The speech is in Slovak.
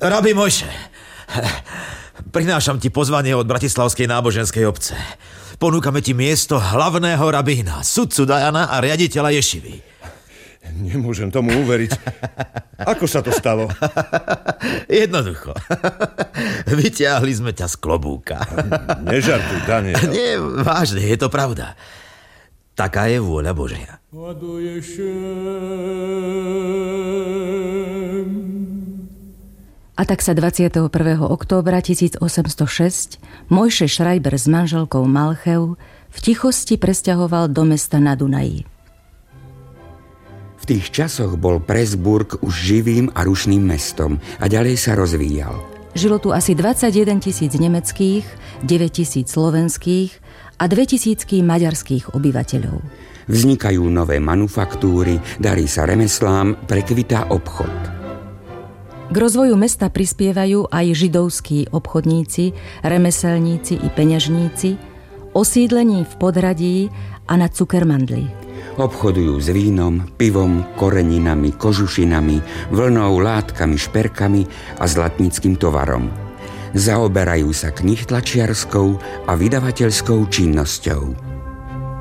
Rabi Mojše, prinášam ti pozvanie od Bratislavskej náboženskej obce. Ponúkame ti miesto hlavného rabína, sudcu Dajana a riaditeľa ješivy. Nemôžem tomu uveriť. Ako sa to stalo? Jednoducho. Vyťahli sme ťa z klobúka. Nežartuj, Daniel. Nie, vážne, je to pravda. Taká je vôľa Božia. A tak sa 21. októbra 1806 Mojše Schreiber s manželkou Malcheu v tichosti presťahoval do mesta na Dunaji. V tých časoch bol Pressburg už živým a rušným mestom a ďalej sa rozvíjal. Žilo tu asi 21 000 nemeckých, 9 000 slovenských a 2 000 maďarských obyvateľov. Vznikajú nové manufaktúry, darí sa remeslám, prekvitá obchod. K rozvoju mesta prispievajú aj židovskí obchodníci, remeselníci i peňažníci, osídlení v Podhradí a na Cukermandli. Obchodujú s vínom, pivom, koreninami, kožušinami, vlnou, látkami, šperkami a zlatníckym tovarom. Zaoberajú sa knihtlačiarskou a vydavateľskou činnosťou.